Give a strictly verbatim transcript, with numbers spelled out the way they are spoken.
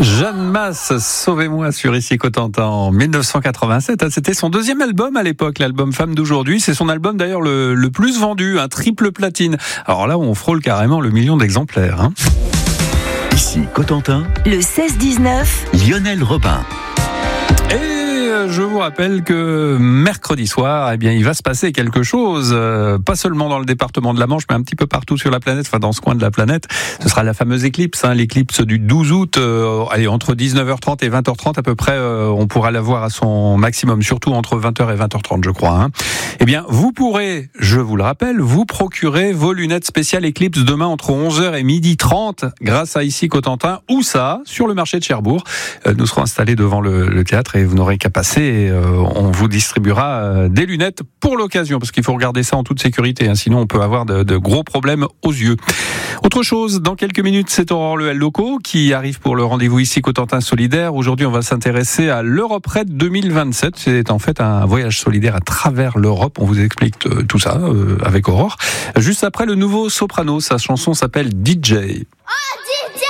Jeanne Masse, Sauvez-moi sur Ici Cotentin en dix-neuf cent quatre-vingt-sept. C'était son deuxième album à l'époque, l'album Femme d'aujourd'hui. C'est son album d'ailleurs le, le plus vendu, un triple platine. Alors là, on frôle carrément le million d'exemplaires. Hein. Ici Cotentin, le seize dix-neuf, Lionel Robin. Et je vous rappelle que mercredi soir, eh bien, il va se passer quelque chose, euh, pas seulement dans le département de la Manche, mais un petit peu partout sur la planète, enfin dans ce coin de la planète. Ce sera la fameuse éclipse, hein, l'éclipse du douze août. Euh, allez, entre dix-neuf heures trente et vingt heures trente à peu près, euh, on pourra la voir à son maximum, surtout entre vingt heures et vingt heures trente, je crois. Hein. Eh bien, vous pourrez, je vous le rappelle, vous procurer vos lunettes spéciales éclipse demain entre onze heures et midi trente, grâce à Ici Cotentin. Où ça ? Sur le marché de Cherbourg. Euh, nous serons installés devant le, le théâtre et vous n'aurez qu'à passer. Et, euh, on vous distribuera euh, des lunettes pour l'occasion, parce qu'il faut regarder ça en toute sécurité, hein, sinon on peut avoir de, de gros problèmes aux yeux. Autre chose, dans quelques minutes, c'est Aurore Lehel Loco qui arrive pour le rendez-vous Ici Cotentin solidaire. Aujourd'hui, on va s'intéresser à l'Europe-Red deux mille vingt-sept. C'est en fait un voyage solidaire à travers l'Europe. On vous explique tout ça euh, avec Aurore. Juste après le nouveau Soprano, sa chanson s'appelle D J. Oh, D J!